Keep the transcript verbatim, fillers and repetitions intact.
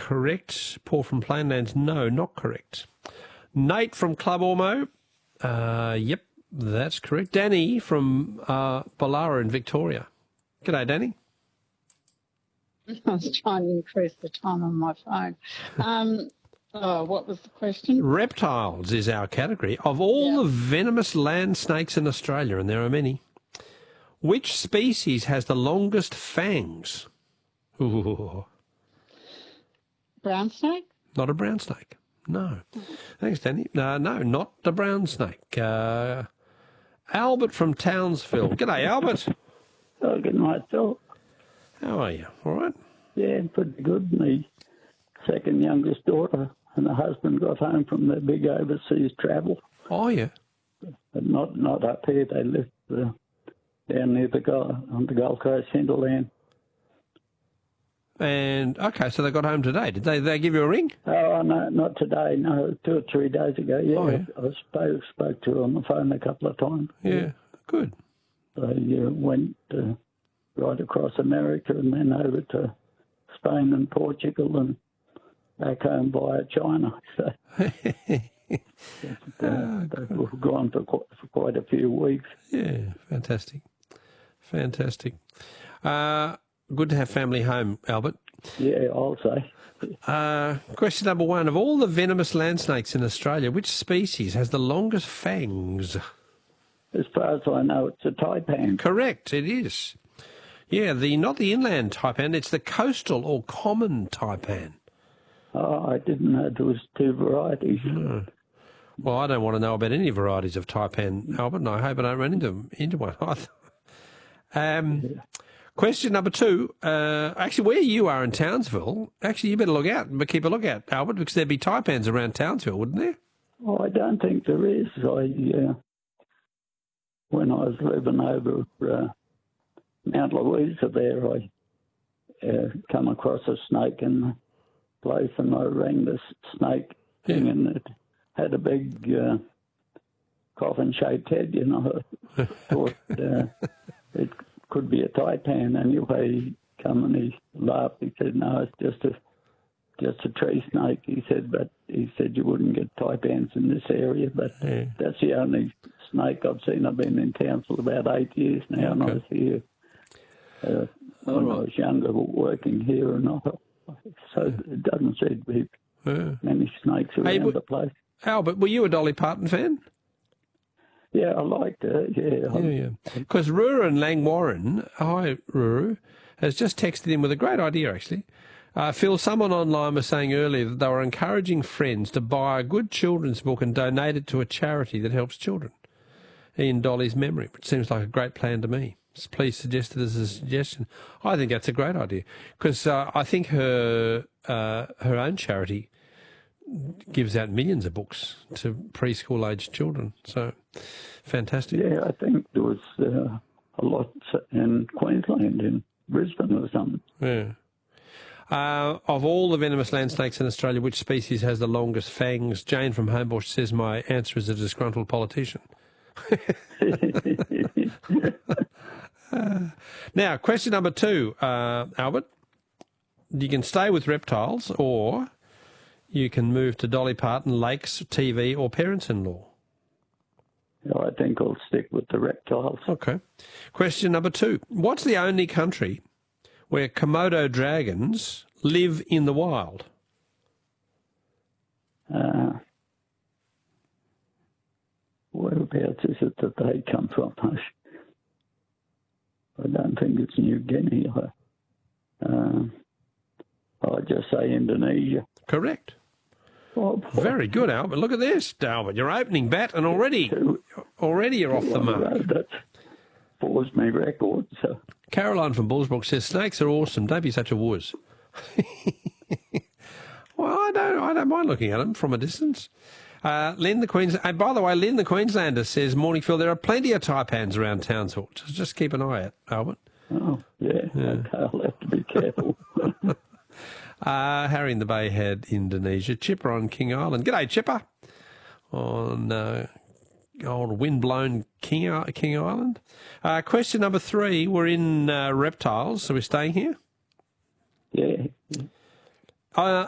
correct. Paul from Plainlands, no, not correct. Nate from Club Ormo, uh, yep, that's correct. Danny from uh, Ballara in Victoria. G'day, Danny. I was trying to increase the time on my phone. Um, oh, what was the question? Reptiles is our category. Of all Yeah. the venomous land snakes in Australia, and there are many, which species has the longest fangs? Ooh. Brown snake? Not a brown snake. No. Thanks, Danny. No, no, not the brown snake. Uh, Albert from Townsville. G'day, Albert. Oh, good night, Phil. How are you? All right? Yeah, pretty good. My second youngest daughter and the husband got home from their big overseas travel. Oh, yeah. But not not up here. They lived uh, down near the Go- on the Gold Coast hinterland. And, okay, so they got home today. Did they, they give you a ring? Oh, no, not today. No, two or three days ago. Yeah, Oh, yeah. I spoke, spoke to her on the phone a couple of times. Yeah, good. They uh, went uh, right across America and then over to Spain and Portugal and back home via China. So uh, they've gone for quite, for quite a few weeks. Yeah, fantastic. Fantastic. Uh, good to have family home, Albert. Yeah, I'll say. Uh, question number one. Of all the venomous land snakes in Australia, which species has the longest fangs? As far as I know, it's a taipan. Correct, it is. Yeah, the not the inland taipan, it's the coastal or common taipan. Oh, I didn't know there was two varieties. No. Well, I don't want to know about any varieties of taipan, Albert, and I hope I don't run into into one either. Um, Yeah. Question number two. Uh, actually, where you are in Townsville, actually, you better look out, but keep a look out, Albert, because there'd be taipans around Townsville, wouldn't there? Oh, I don't think there is. I uh, when I was living over uh, Mount Louisa there, I uh, come across a snake in the place, and I rang the snake thing, Yeah. and it had a big uh, coffin-shaped head. You know, I thought uh, it could be a taipan. Anyway, he come and he laughed. He said, "No, it's just a just a tree snake." He said, "But he said you wouldn't get taipans in this area." But Yeah. that's the only snake I've seen. I've been in town for about eight years now, and I Okay. was here uh, when All I right. was younger, working here, and I, so it doesn't seem to be Yeah. many snakes around Hey, w- the place. Albert, were you a Dolly Parton fan? Yeah, I liked her. Yeah, I- Yeah, yeah. Because Ruru and Langwarren, hi Ruru, has just texted in with a great idea actually. Uh, Phil, someone online was saying earlier that they were encouraging friends to buy a good children's book and donate it to a charity that helps children in Dolly's memory, which seems like a great plan to me. So please suggest it as a suggestion. I think that's a great idea because uh, I think her uh, her own charity gives out millions of books to preschool-aged children. So, fantastic. yeah, I think there was uh, a lot in Queensland, in Brisbane or something. Yeah. Uh, of all the venomous land snakes in Australia, which species has the longest fangs? Jane from Homebush says my answer is a disgruntled politician. uh, now, question number two, uh, Albert. You can stay with reptiles or you can move to Dolly Parton, Lakes, T V or parents-in-law. I think I'll stick with the reptiles. Okay. Question number two. What's the only country where Komodo dragons live in the wild? Uh, whereabouts is it that they come from? I don't think it's New Guinea. Uh, I'll just say Indonesia. Correct. Oh, Very good, Albert. Look at this, Albert. You're opening bat and already already you're off the mark. That's fours me record. So. Caroline from Bullsbrook says snakes are awesome. Don't be such a wuss. Well, I don't I don't mind looking at them from a distance. Uh, Lynn the Queens. And by the way, Lynn the Queenslander says, "Morning, Phil. There are plenty of taipans around Townsville. Just, just keep an eye out, Albert." Oh, yeah. Yeah. Okay, I'll have to be careful. Uh, Harry in the Bay had Indonesia. Chipper on King Island. G'day, Chipper. On uh, old windblown King, King Island. Uh, question number three. We're in uh, reptiles, so we're staying here. Yeah. Uh,